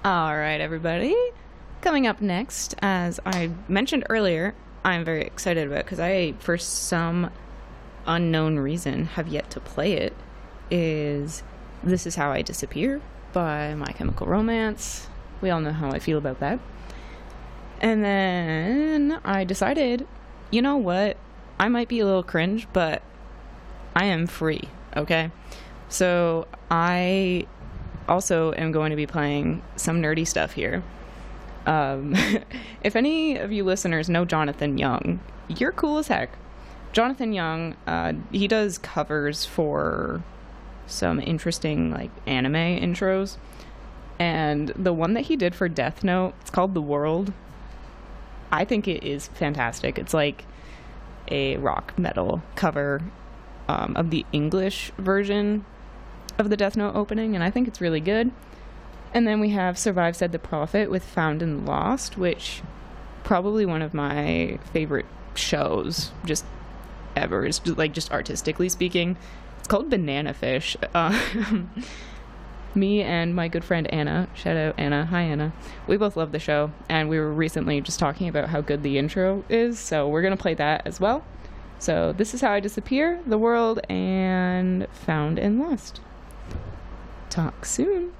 All right, everybody. Coming up next, as I mentioned earlier, I'm very excited about because I, for some unknown reason, have yet to play it, is This Is How I Disappear by My Chemical Romance. We all know how I feel about that. And then I decided, you know what? I might be a little cringe, but I am free, okay? So I also am going to be playing some nerdy stuff here. If any of you listeners know Jonathan Young, you're cool as heck. Jonathan Young, he does covers for some interesting like anime intros, and the one that he did for Death Note, it's called The World. I think it is fantastic. It's like a rock metal cover of the English version of the Death Note opening, and I think it's really good. And then we have Survive Said the Prophet with Found and Lost, which probably one of my favorite shows just ever, is just artistically speaking. It's called Banana Fish. Me and my good friend Anna, shout out Anna, hi Anna, we both love the show, and we were recently just talking about how good the intro is, so we're going to play that as well. So This Is How I Disappear, The World, and Found and Lost. Talk soon.